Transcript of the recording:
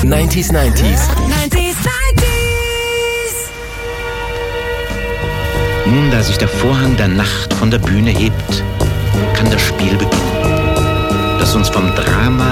90s. 90s. Nun, da sich der Vorhang der Nacht von der Bühne hebt, kann das Spiel beginnen, das uns vom Drama